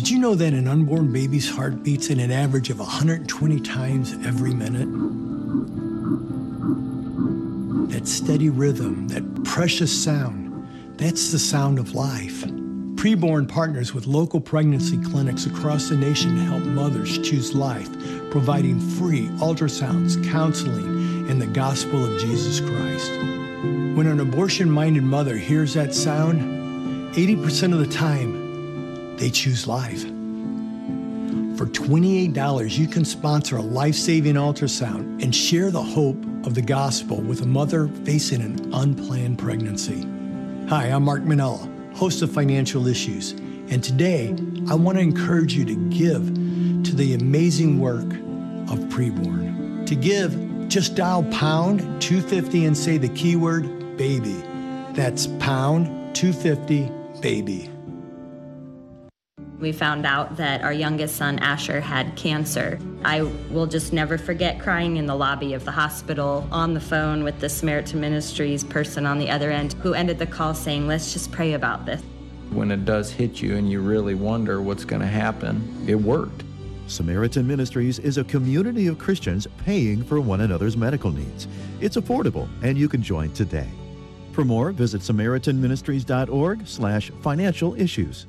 Did you know that an unborn baby's heart beats at an average of 120 times every minute? That steady rhythm, that precious sound, that's the sound of life. Preborn partners with local pregnancy clinics across the nation to help mothers choose life, providing free ultrasounds, counseling, and the gospel of Jesus Christ. When an abortion-minded mother hears that sound, 80% of the time, they choose life. For $28, you can sponsor a life-saving ultrasound and share the hope of the gospel with a mother facing an unplanned pregnancy. Hi, I'm Mark Manella, host of Financial Issues, and today I want to encourage you to give to the amazing work of Preborn. To give, just dial pound 250 and say the keyword baby. That's pound 250 baby. We found out that our youngest son, Asher, had cancer. I will just never forget crying in the lobby of the hospital on the phone with the Samaritan Ministries person on the other end who ended the call saying, let's just pray about this. When it does hit you and you really wonder what's going to happen, it worked. Samaritan Ministries is a community of Christians paying for one another's medical needs. It's affordable, and you can join today. For more, visit SamaritanMinistries.org/financial issues.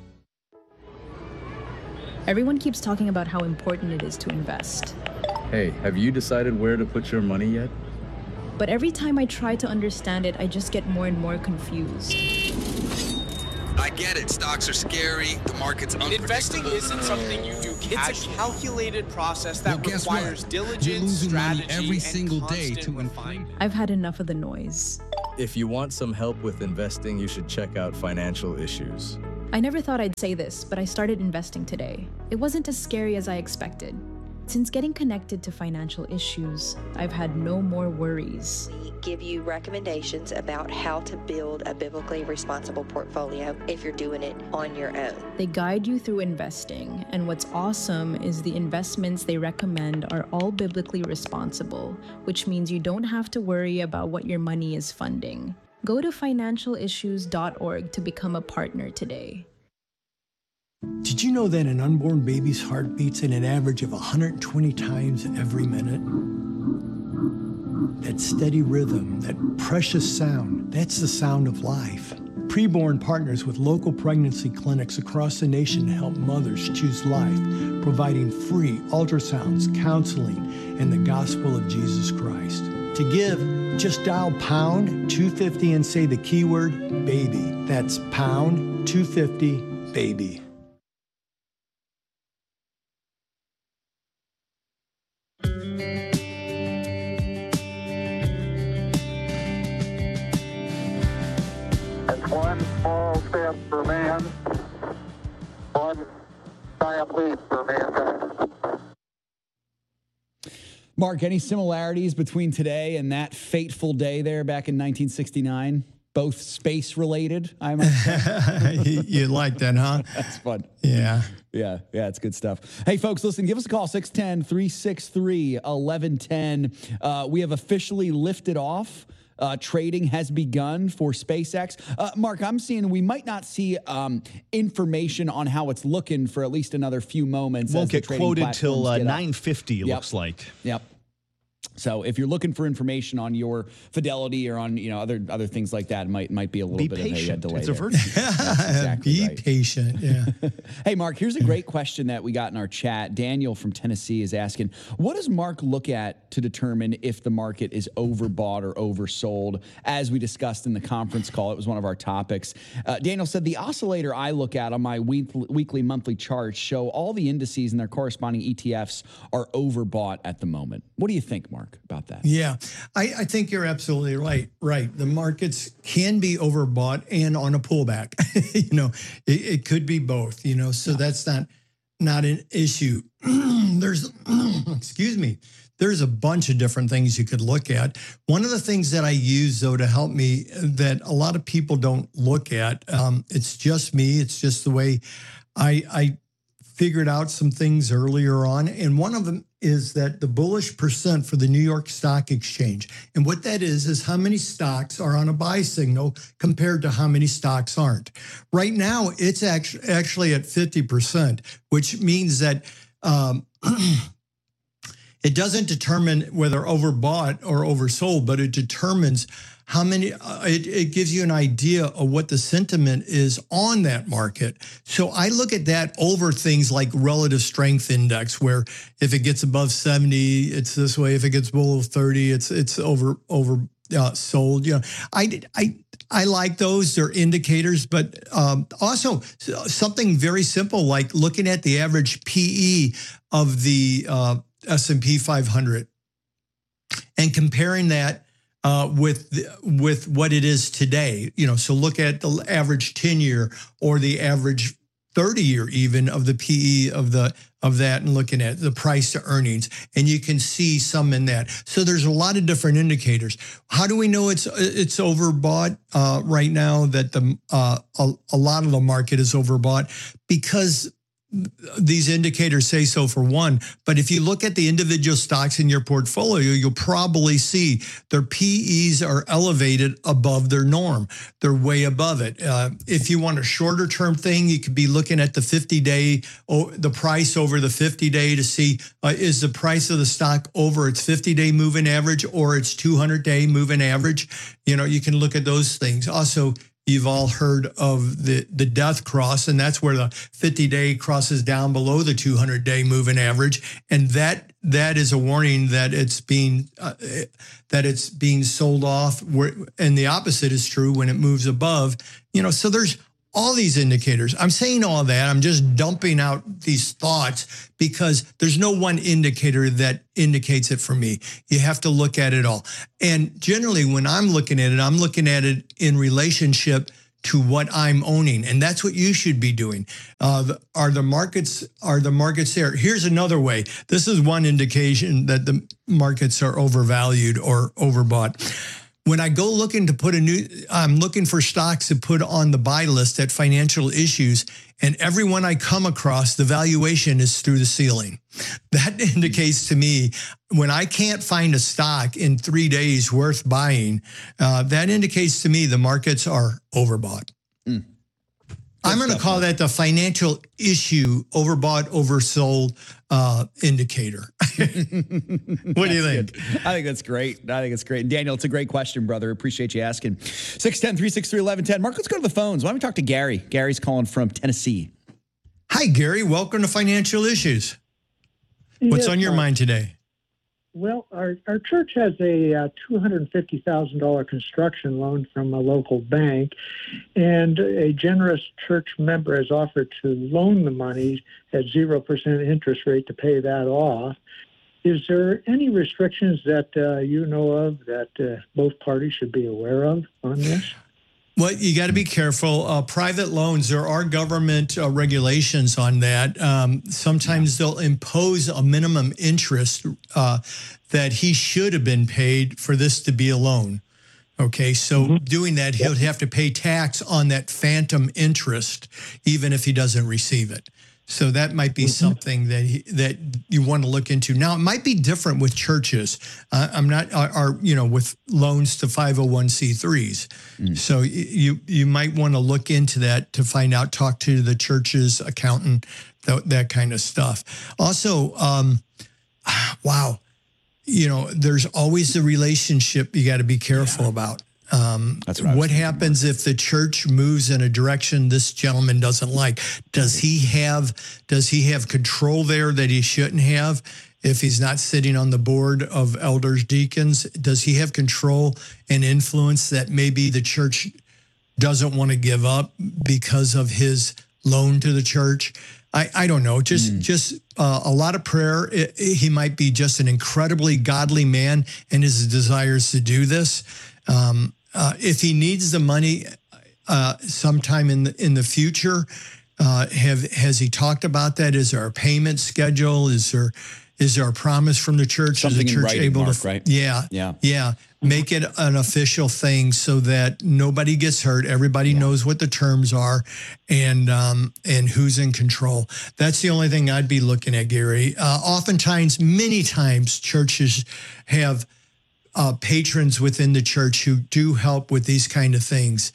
Everyone keeps talking about how important it is to invest. Hey, have you decided where to put your money yet? But every time I try to understand it, I just get more and more confused. I get it. Stocks are scary. The market's unpredictable. Investing isn't something you do casually. It's a calculated process that requires diligence, strategy, every single day to refine. I've had enough of the noise. If you want some help with investing, you should check out Financial Issues. I never thought I'd say this, but I started investing today. It wasn't as scary as I expected. Since getting connected to Financial Issues, I've had no more worries. We give you recommendations about how to build a biblically responsible portfolio if you're doing it on your own. They guide you through investing, and what's awesome is the investments they recommend are all biblically responsible, which means you don't have to worry about what your money is funding. Go to financialissues.org to become a partner today. Did you know that an unborn baby's heart beats at an average of 120 times every minute? That steady rhythm, that precious sound, that's the sound of life. Preborn partners with local pregnancy clinics across the nation to help mothers choose life, providing free ultrasounds, counseling, and the gospel of Jesus Christ. To give, just dial pound 250 and say the keyword baby. That's pound 250 baby. It's one small step for man, one giant leap for mankind. Mark, any similarities between today and that fateful day there back in 1969? Both space-related, I imagine. You like that, huh? That's fun. Yeah. Yeah, it's good stuff. Hey, folks, listen, give us a call, 610-363-1110. We have officially lifted off. Trading has begun for SpaceX. Mark, I'm seeing we might not see information on how it's looking for at least another few moments. Won't get quoted till 9:50, looks like. Yep. So if you're looking for information on your fidelity or on other things like that, it might be a little bit patient. of a delay. It's a virtue. Exactly Be right. patient. Yeah. Hey, Mark, here's a great question that we got in our chat. Daniel from Tennessee is asking, what does Mark look at to determine if the market is overbought or oversold? As we discussed in the conference call, it was one of our topics. Daniel said, the oscillator I look at on my weekly, monthly charts show all the indices and their corresponding ETFs are overbought at the moment. What do you think, Mark, about that? Yeah, I think you're absolutely right. Right. The markets can be overbought and on a pullback. It could be both, so that's not an issue. There's, excuse me, there's a bunch of different things you could look at. One of the things that I use, though, to help me that a lot of people don't look at, it's just me. It's just the way I figured out some things earlier on, and one of them is that the bullish percent for the New York Stock Exchange. And what that is how many stocks are on a buy signal compared to how many stocks aren't. Right now, it's actually at 50%, which means that it doesn't determine whether overbought or oversold, but it determines how many, it gives you an idea of what the sentiment is on that market. So I look at that over things like relative strength index, where if it gets above 70, it's this way. If it gets below 30, it's over sold. You know, I like those. They're indicators, but also something very simple like looking at the average PE of the S&P 500 and comparing that with what it is today. You know, so look at the average 10-year or the average 30-year even of the PE of that, and looking at the price to earnings, and you can see some in that. So there's a lot of different indicators. How do we know it's overbought right now? That a lot of the market is overbought because these indicators say so, for one. But if you look at the individual stocks in your portfolio, you'll probably see their PEs are elevated above their norm. They're way above it. If you want a shorter term thing, you could be looking at the 50-day, the price over the 50-day to see is the price of the stock over its 50-day moving average or its 200-day moving average. You know, you can look at those things. Also, you've all heard of the death cross, and that's where the 50-day crosses down below the 200-day moving average, and that is a warning that it's being sold off. And the opposite is true when it moves above. You know, so there's all these indicators. I'm saying all that. I'm just dumping out these thoughts because there's no one indicator that indicates it for me. You have to look at it all. And generally, when I'm looking at it in relationship to what I'm owning. And that's what you should be doing. Are the markets there? Here's another way. This is one indication that the markets are overvalued or overbought. When I go looking to I'm looking for stocks to put on the buy list at Financial Issues, and every one I come across, the valuation is through the ceiling. That indicates to me when I can't find a stock in 3 days worth buying, that indicates to me the markets are overbought. I'm going to call that the Financial Issue overbought, oversold indicator. What do you think? I think that's great. And Daniel, it's a great question, brother. Appreciate you asking. 610-363-1110. Mark, let's go to the phones. Why don't we talk to Gary? Gary's calling from Tennessee. Hi, Gary. Welcome to Financial Issues. What's on your mind today? Well, our church has a $250,000 construction loan from a local bank, and a generous church member has offered to loan the money at 0% interest rate to pay that off. Is there any restrictions that you know of that both parties should be aware of on this? Well, you got to be careful. Private loans, there are government regulations on that. Sometimes they'll impose a minimum interest that he should have been paid for this to be a loan. Okay, so doing that, he'll have to pay tax on that phantom interest, even if he doesn't receive it. So that might be something that you want to look into. Now, it might be different with churches. With loans to 501c3s. So you might want to look into that to find out, talk to the church's accountant, that kind of stuff. Also, there's always the relationship you got to be careful about. What happens if the church moves in a direction this gentleman doesn't like? Does he have control there that he shouldn't have? If he's not sitting on the board of elders, deacons, does he have control and influence that maybe the church doesn't want to give up because of his loan to the church? I don't know. Just a lot of prayer. He might be just an incredibly godly man and his desires to do this. If he needs the money sometime in the future, has he talked about that? Is there a payment schedule? Is there Is there a promise from the church? Something is the church in writing, able Mark, to? right? Yeah. Make it an official thing so that nobody gets hurt. Everybody knows what the terms are, and who's in control. That's the only thing I'd be looking at, Gary. Oftentimes, many times, churches have patrons within the church who do help with these kind of things.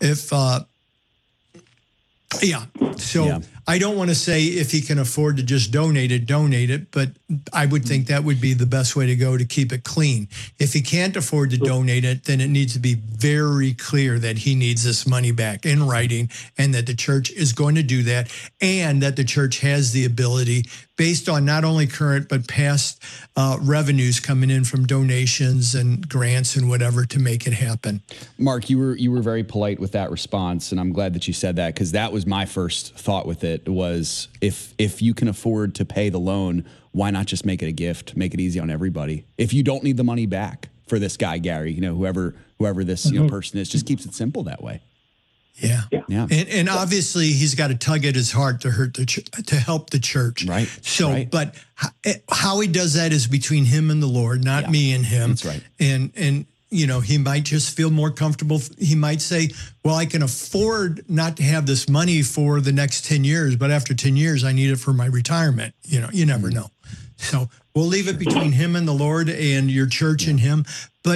I don't want to say if he can afford to just donate it, but I would think that would be the best way to go to keep it clean. If he can't afford to donate it, then it needs to be very clear that he needs this money back in writing, and that the church is going to do that, and that the church has the ability, based on not only current but past revenues coming in from donations and grants and whatever, to make it happen. Mark, you were very polite with that response, and I'm glad that you said that, because that was my first thought with it. Was if you can afford to pay the loan, why not just make it a gift? Make it easy on everybody. If you don't need the money back for this guy, Gary, whoever this person is, just keeps it simple that way. Yeah. And obviously he's got to tug at his heart to help the church. Right. So, but how he does that is between him and the Lord, not me and him. That's right. And he might just feel more comfortable. He might say, well, I can afford not to have this money for the next 10 years, but after 10 years, I need it for my retirement. You never know. So we'll leave it between him and the Lord, and your church and him. But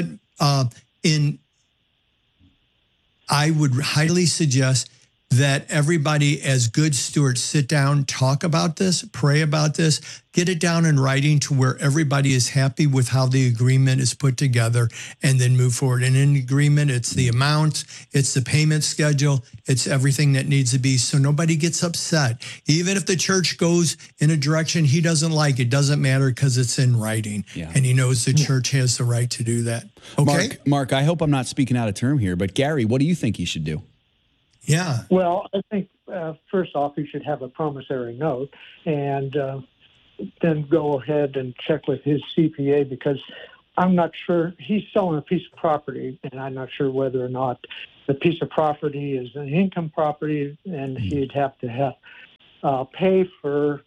I would highly suggest that everybody, as good stewards, sit down, talk about this, pray about this, get it down in writing to where everybody is happy with how the agreement is put together, and then move forward. And in the agreement, it's the amount, it's the payment schedule, it's everything that needs to be, so nobody gets upset. Even if the church goes in a direction he doesn't like, it doesn't matter, because it's in writing, and he knows the church has the right to do that. Okay? Mark, I hope I'm not speaking out of term here, but Gary, what do you think he should do? Yeah. Well, I think first off, you should have a promissory note, and then go ahead and check with his CPA, because I'm not sure he's selling a piece of property, and I'm not sure whether or not the piece of property is an income property, and he'd have to pay for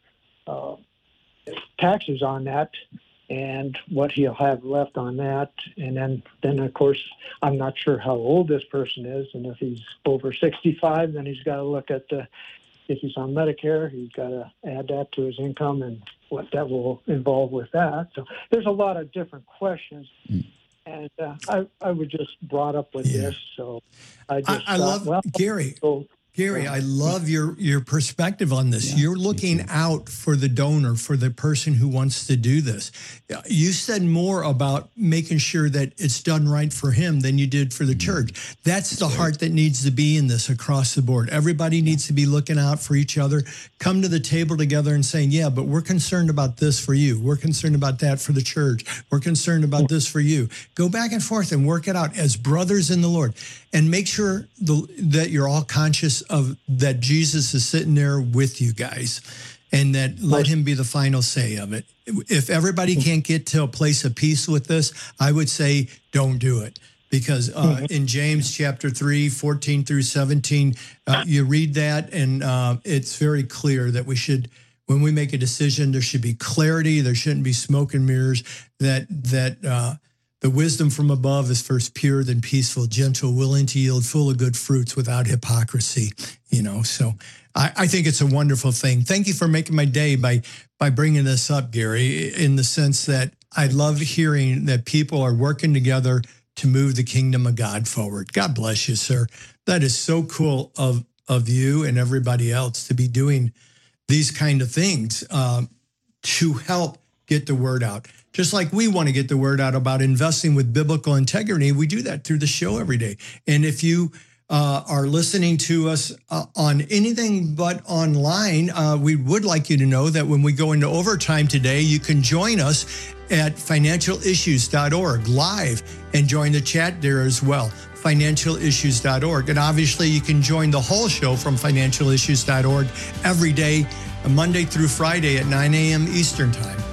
taxes on that, and what he'll have left on that. And then of course, I'm not sure how old this person is, and if he's over 65, then he's got to look at if he's on Medicare, he's got to add that to his income and what that will involve with that. So there's a lot of different questions, and I was just brought up with this, so I love Gary. Gary, I love your perspective on this. You're looking out for the donor, for the person who wants to do this. You said more about making sure that it's done right for him than you did for the church. That's the heart that needs to be in this across the board. Everybody needs to be looking out for each other, come to the table together and saying, yeah, but we're concerned about this for you. We're concerned about that for the church. We're concerned about this for you. Go back and forth and work it out as brothers in the Lord, and make sure that you're all conscious of that Jesus is sitting there with you guys, and that let him be the final say of it. If everybody can't get to a place of peace with this, I would say don't do it. Because in James chapter 3, 14 through 17, you read that, and it's very clear that we should, when we make a decision, there should be clarity. There shouldn't be smoke and mirrors. That the wisdom from above is first pure, then peaceful, gentle, willing to yield, full of good fruits, without hypocrisy. So I think it's a wonderful thing. Thank you for making my day by bringing this up, Gary, in the sense that I love hearing that people are working together to move the kingdom of God forward. God bless you, sir. That is so cool of you and everybody else to be doing these kind of things to help get the word out. Just like we want to get the word out about investing with biblical integrity, we do that through the show every day. And if you are listening to us on anything but online, we would like you to know that when we go into overtime today, you can join us at financialissues.org live and join the chat there as well, financialissues.org. And obviously, you can join the whole show from financialissues.org every day, Monday through Friday at 9 a.m. Eastern Time.